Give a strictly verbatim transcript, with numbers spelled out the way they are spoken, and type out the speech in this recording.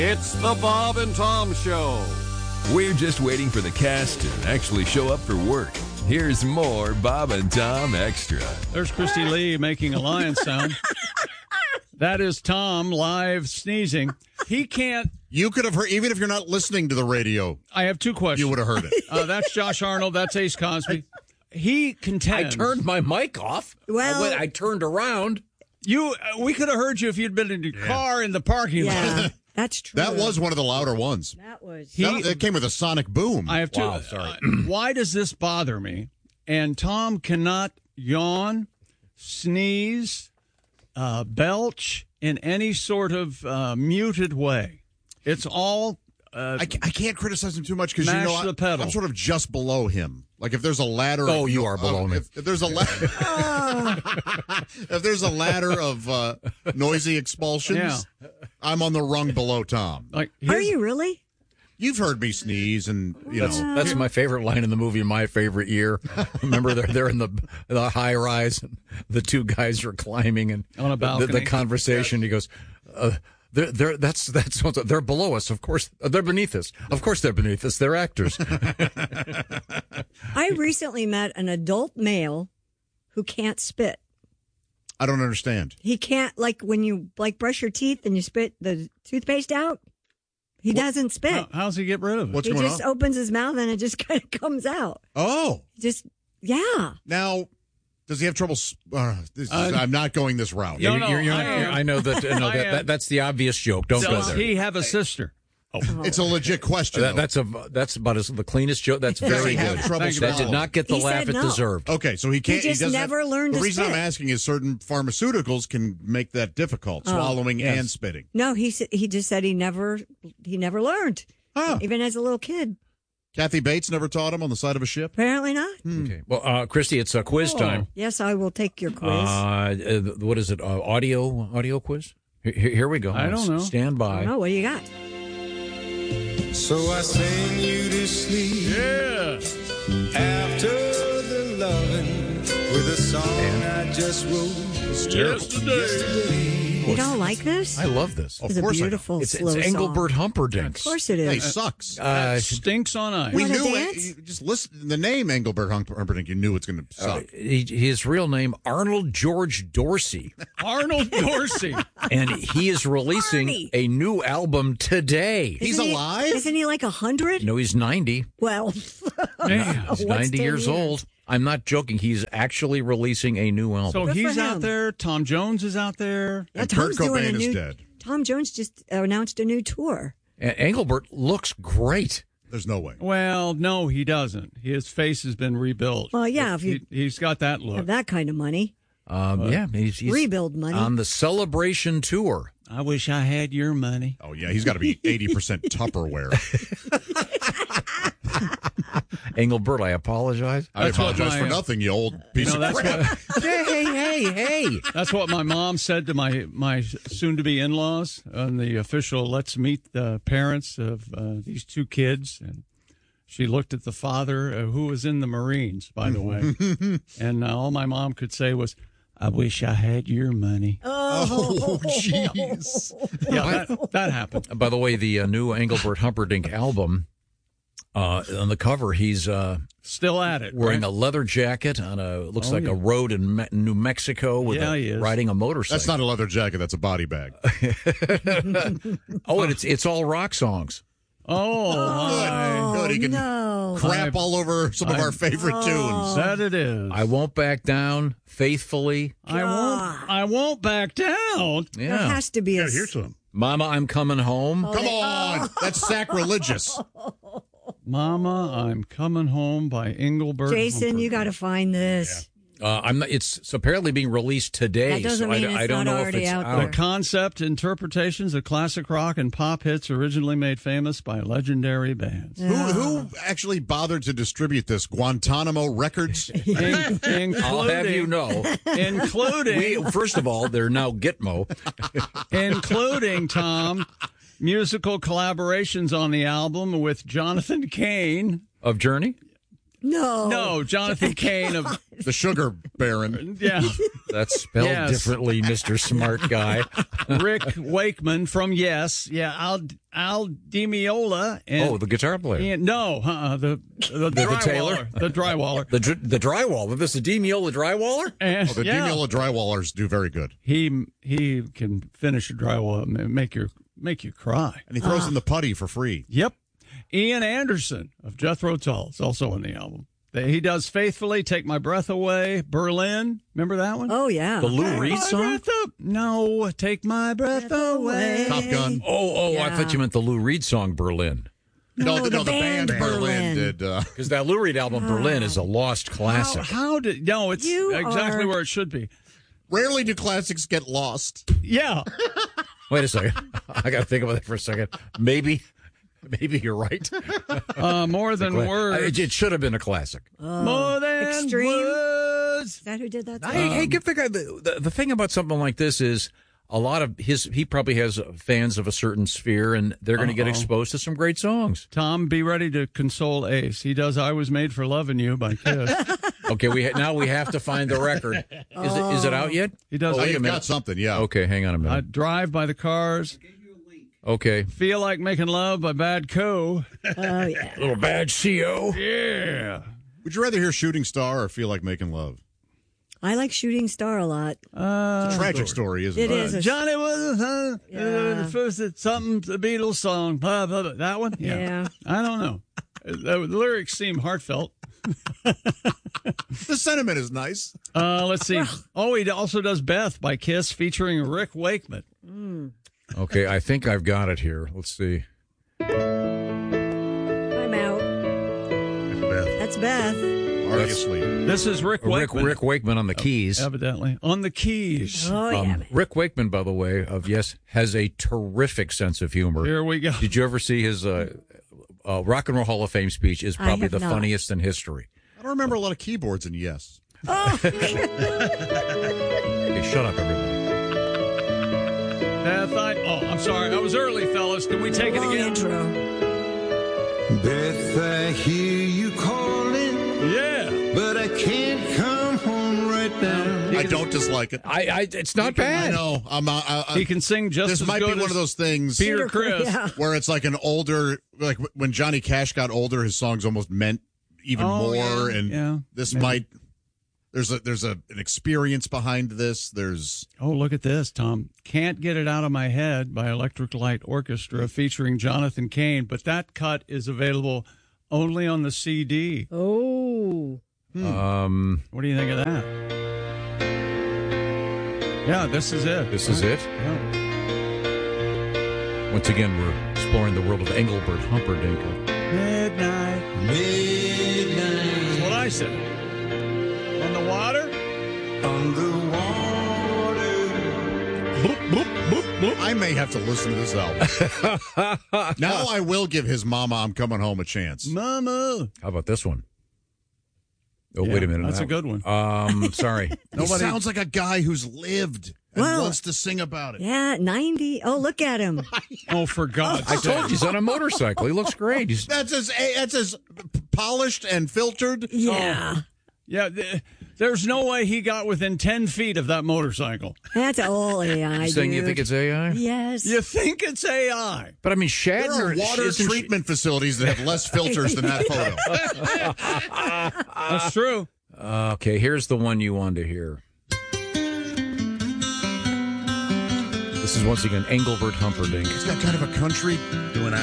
It's the Bob and Tom Show. We're just waiting for the cast to actually show up for work. Here's more Bob and Tom Extra. There's Christy Lee making a lion sound. That is Tom live sneezing. He can't. You could have heard, even if you're not listening to the radio. I have two questions. You would have heard it. Uh, that's Josh Arnold. That's Ace Cosby. He contends. I turned my mic off. Well, I, went, I turned around. You, uh, we could have heard you if you'd been in your yeah. car in the parking yeah, lot. That's true. That was one of the louder ones. That was. He, that, it came with a sonic boom. I have two. Wow, sorry. Uh, why does this bother me? And Tom cannot yawn, sneeze, uh, belch in any sort of uh, muted way. It's all. Uh, I, I can't criticize him too much because you know I, the pedal. I'm sort of just below him. Like if there's a ladder. Oh, you are below uh, me. If, if there's a ladder, if there's a ladder of uh, noisy expulsions, yeah. I'm on the rung below Tom. Like, his, are you really? You've heard me sneeze, and you that's, know that's my favorite line in the movie. My favorite year. Remember, they're they're in the the high rise, and the two guys are climbing, and on a balcony. The, the conversation. Yes. He goes. Uh, They're, they're, that's, that's, they're below us, of course. They're beneath us. Of course they're beneath us. They're actors. I recently met an adult male who can't spit. I don't understand. He can't, like, when you, like, brush your teeth and you spit the toothpaste out, he what? doesn't spit. How, how's he get rid of it? What's he going just on? opens his mouth and it just kind of comes out. Oh. Just, yeah. Now... Does he have trouble? Uh, this is, uh, I'm not going this route. No, no, you're, you're, I, you're, I know that, no, that, that. That's the obvious joke. Don't Does go there. he have a sister? Oh. It's a legit question. That, that's a that's about as the cleanest joke. That's very good. That did not get the he laugh it no. deserved. Okay, so he can't. He just he never have, learned The to reason spit. I'm asking is certain pharmaceuticals can make that difficult, oh, swallowing yes. and spitting. No, he he just said he never he never learned, huh. even as a little kid. Kathy Bates never taught him on the side of a ship? Apparently not. Hmm. Okay. Well, uh, Christy, it's a quiz oh. time. Yes, I will take your quiz. Uh, uh, what is it? Uh, audio audio quiz? Here, here we go. I don't know. Stand by. Oh, what do you got? So I sing you to sleep. Yeah. After the loving with a song and I just wrote Yesterday. yesterday. You don't like this? I love this. Of It's a course I know. beautiful It's, slow it's Engelbert song. Humperdinck. Of course it He is. sucks. Uh, Stinks on ice. we wanna knew dance? it. You just listen the name Engelbert Humperdinck. You knew it's going to uh, suck. he, his real name, Arnold George Dorsey. Arnold Dorsey. And he is releasing Arnie. a new album today. He's Isn't he- alive? Isn't he like a hundred? No, he's ninety. Well, Man. He's What's ninety ten years years? old. I'm not joking. He's actually releasing a new album. So Good for he's him. out there. Tom Jones is out there. yeah, And Kurt Tom's doing a Cobain is new. dead. Tom Jones just announced a new tour. And Engelbert looks great. There's no way. Well, no, he doesn't. His face has been rebuilt. Well, yeah, if you he, he's got that look. have that kind of money, Um, yeah, he's, he's rebuild money. on the Celebration tour. I wish I had your money. Oh, yeah, he's got to be eighty percent Tupperware. Engelbert, I apologize. I That's what apologize my, for nothing, you old piece You know, of that's crap. what, hey, hey, hey, hey. that's what my mom said to my, my soon-to-be in-laws on the official Let's Meet the Parents of uh, these two kids. And she looked at the father, uh, who was in the Marines, by the way. And uh, all my mom could say was, I wish I had your money. Oh, jeez. Yeah, that, that happened. By the way, the uh, new Engelbert Humperdinck album, uh, on the cover, he's uh, Still at it. wearing right? a leather jacket on a looks Oh, like yeah. a road in Me- New Mexico with Yeah, a, he is. riding a motorcycle. That's not a leather jacket. That's a body bag. Oh, and it's it's all rock songs. Oh, Good. my. Good. He can no. crap I- all over some of I- our favorite tunes. That it is. I won't back down, faithfully. I won't. I won't back down. There Yeah, has to be a. some. Mama, I'm coming home. Come on. That's sacrilegious. Mama, I'm Coming Home by Engelbert. Jason, you Humperdinck. got to find this. Uh, I'm not, it's, it's apparently being released today. That doesn't so mean I, it's I don't not know if already it's out out. there. The concept interpretations of classic rock and pop hits originally made famous by legendary bands. Who, who actually bothered to distribute this? Guantanamo Records? In- including, I'll have you know. including, We, first of all, they're now Gitmo. including, Tom, musical collaborations on the album with Jonathan Cain. Of Journey? No. No, Jonathan Cain of The sugar baron. Yeah. That's spelled Yes. differently, Mister Smart Guy. Rick Wakeman from Yes. Yeah, Al, Al Di Meola. And, Oh, the guitar player. and no, uh, the, the, The drywaller. tailor? The drywaller. The dr- the drywaller. This is Demiola Drywaller? And, Oh, the yeah, Demiola drywallers do very good. he he can finish a drywall and make your make you cry. And he throws in the putty for free. Yep. Ian Anderson of Jethro Tull is also on the album. He does Faithfully, Take My Breath Away, Berlin. Remember that one? Oh, yeah. The Lou Reed My song? breath up. No, Take My Breath, Breath Away. Away. Top Gun. Oh, oh, I Yeah. thought you meant the Lou Reed song Berlin. No, No, the, the no, the band, band Berlin, Berlin. did. Uh, Because that Lou Reed album, Berlin, is a lost How, classic. how did, no, it's You exactly are- where it should be. rarely do classics get lost. Yeah. Wait a second. I got to think about that for a second. Maybe, maybe you're right. Uh, more than It, words. it should have been a classic. more than Extreme. words. Is that who did that? song? Hey, hey, give the guy the, the the thing about something like this is a lot of his. He probably has fans of a certain sphere, and they're going to get Uh-oh. exposed to some great songs. Tom, be ready to console Ace. He does I Was Made for Loving You by Kiss. Okay, we ha- now we have to find the record. Is it is it out yet? He does Oh, wait a you've minute. got something, yeah. Okay, hang on a I minute. Drive by the Cars. Okay, Feel Like Making Love by Bad Co. Oh, yeah. little bad C O. Yeah. Would you rather hear Shooting Star or Feel Like Making Love? I like Shooting Star a lot. Uh, It's a tragic story, isn't it? It is. a- Johnny was uh, Yeah. uh, first it's something the Beatles song. Blah, blah, blah. That one? Yeah. I don't know. The lyrics seem heartfelt. The sentiment is nice. Uh, let's see. Oh, he also does Beth by Kiss featuring Rick Wakeman. Okay, I think I've got it here. Let's see. I'm out. Beth, That's Beth. already asleep. This is Rick Rick Wakeman. Rick Wakeman on the keys. Evidently. On the keys. Oh, yeah. Um, man. Rick Wakeman, by the way, of Yes, has a terrific sense of humor. Here we go. Did you ever see his uh, uh, Rock and Roll Hall of Fame speech? Is I probably have the not. funniest in history. I don't remember a lot of keyboards in Yes. Okay, shut up, everybody. Beth, I, oh, I'm sorry. I was early, fellas. Can we take it Long again? intro. Beth, I hear you calling, Yeah. but I can't come home right now. I don't dislike it. I, I it's not I bad. know. I'm. Uh, I, I, He can sing just this as might be good one as of those things Peter Criss. Yeah. where it's like an older, like when Johnny Cash got older, his songs almost meant even Oh, more. yeah, and yeah, this maybe. might. There's a there's a an experience behind this. There's Oh, look at this, Tom. Can't Get It Out of My Head by Electric Light Orchestra featuring Jonathan Cain, but that cut is available only on the C D. Oh. Um, What do you think of that? Yeah, this is it. this is it. Yeah. Once again, we're exploring the world of Engelbert Humperdinck. Midnight. Midnight That's what I said. On the water? on the water. I may have to listen to this album. Now I will give his Mama I'm Coming Home a chance. Mama. How about this one? Oh, Yeah, wait a minute. that's That- a good one. Um, sorry. He sounds like a guy who's lived and Well- wants to sing about it. Yeah, ninety. Oh, look at him. Oh, for God's I sake. told you he's on a motorcycle. He looks great. He's, That's as that's as polished and filtered. Yeah. Yeah, th- there's no way he got within ten feet of that motorcycle. That's all A I. you're saying you dude. think it's A I? Yes. You think it's A I? But I mean, There Shatner. are water isn't she- treatment facilities that have less filters than that photo. That's true. Uh, okay, here's the one you wanted to hear. This is once again Engelbert Humperdinck. He's got kind of a country doing